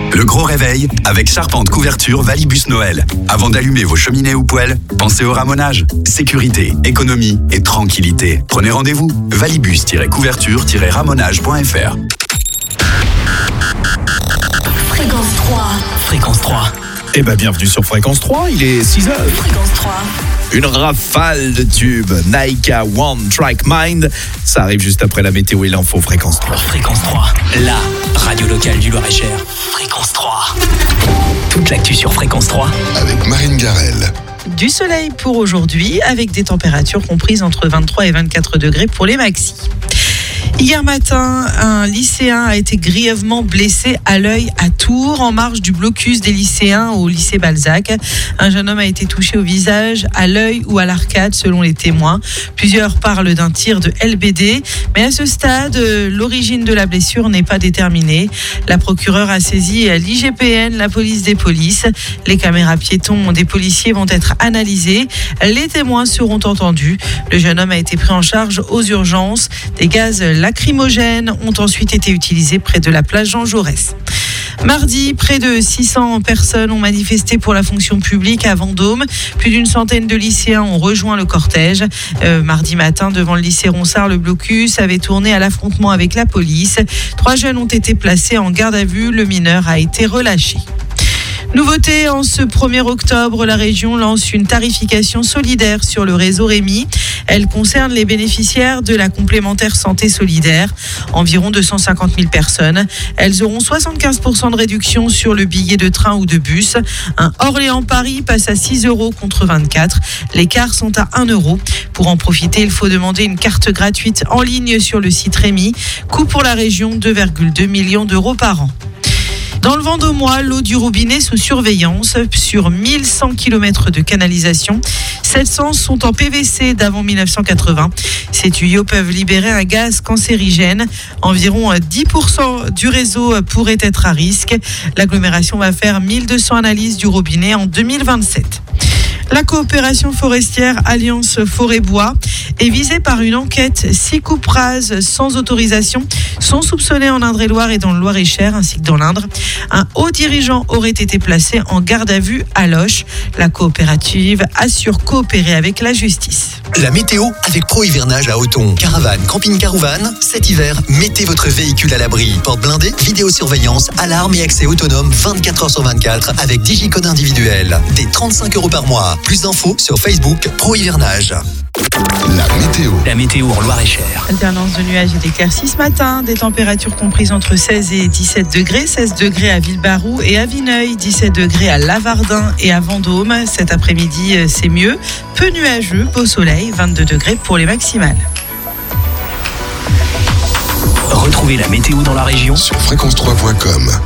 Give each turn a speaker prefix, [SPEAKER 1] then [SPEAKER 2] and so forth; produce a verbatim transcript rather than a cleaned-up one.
[SPEAKER 1] Le gros réveil avec Charpente Couverture Valibus Noël. Avant d'allumer vos cheminées ou poêles, pensez au ramonage. Sécurité, économie et tranquillité. Prenez rendez-vous. valibus tiret couverture tiret ramonage point f r.
[SPEAKER 2] Fréquence trois.
[SPEAKER 3] Fréquence trois.
[SPEAKER 4] Eh ben bienvenue sur Fréquence trois, il est six heures.
[SPEAKER 2] Fréquence trois.
[SPEAKER 4] Une rafale de tubes, Naika One Track Mind. Ça arrive juste après la météo et l'info. Fréquence trois.
[SPEAKER 3] Fréquence trois, la radio locale du Loir-et-Cher. Fréquence trois. Toute l'actu sur Fréquence trois.
[SPEAKER 5] Avec Marine Garel.
[SPEAKER 6] Du soleil pour aujourd'hui, avec des températures comprises entre vingt-trois et vingt-quatre degrés pour les maxis. Hier matin, un lycéen a été grièvement blessé à l'œil à Tours, en marge du blocus des lycéens au lycée Balzac. Un jeune homme a été touché au visage, à l'œil ou à l'arcade, selon les témoins. Plusieurs parlent d'un tir de L B D, mais à ce stade, l'origine de la blessure n'est pas déterminée. La procureure a saisi l'I G P N, la police des polices. Les caméras piétons des policiers vont être analysées. Les témoins seront entendus. Le jeune homme a été pris en charge aux urgences. Des gaz lacrymogènes ont ensuite été utilisés près de la plage Jean Jaurès. Mardi, près de six cents personnes ont manifesté pour la fonction publique à Vendôme. Plus d'une centaine de lycéens ont rejoint le cortège. Euh, mardi matin, devant le lycée Ronsard, le blocus avait tourné à l'affrontement avec la police. Trois jeunes ont été placés en garde à vue. Le mineur a été relâché. Nouveauté, en ce premier octobre, la région lance une tarification solidaire sur le réseau Rémi. Elle concerne les bénéficiaires de la complémentaire santé solidaire, environ deux cent cinquante mille personnes. Elles auront soixante-quinze pour cent de réduction sur le billet de train ou de bus. Un Orléans-Paris passe à six euros contre vingt-quatre. Les cars sont à un euro. Pour en profiter, il faut demander une carte gratuite en ligne sur le site Rémi. Coût pour la région, deux virgule deux millions d'euros par an. Dans le Vendômois, l'eau du robinet sous surveillance sur mille cent kilomètres de canalisation. sept cents sont en P V C d'avant mille neuf cent quatre-vingts. Ces tuyaux peuvent libérer un gaz cancérigène. Environ dix pour cent du réseau pourrait être à risque. L'agglomération va faire mille deux cents analyses du robinet en deux mille vingt-sept. La coopération forestière Alliance Forêt-Bois est visée par une enquête. Six coupes rases sans autorisation sont soupçonnées en Indre-et-Loire et dans le Loir-et-Cher ainsi que dans l'Indre. Un haut dirigeant aurait été placé en garde à vue à Loches. La coopérative assure coopérer avec la justice.
[SPEAKER 7] La météo avec Pro Hivernage à Othon. Caravane, camping-car ou van, cet hiver, mettez votre véhicule à l'abri. Porte blindée, vidéosurveillance, alarme et accès autonome vingt-quatre heures sur vingt-quatre avec digicode individuel. Des trente-cinq euros par mois. Plus d'infos sur Facebook Pro Hivernage.
[SPEAKER 5] La météo.
[SPEAKER 3] La météo en Loir-et-Cher.
[SPEAKER 6] Alternance de nuages et d'éclaircies ce matin. Des températures comprises entre seize et dix-sept degrés. seize degrés à Villebarou et à Vineuil. dix-sept degrés à Lavardin et à Vendôme. Cet après-midi, c'est mieux. Peu nuageux, beau soleil. vingt-deux degrés pour les maximales.
[SPEAKER 3] Retrouvez la météo dans la région
[SPEAKER 5] Sur fréquence trois point com.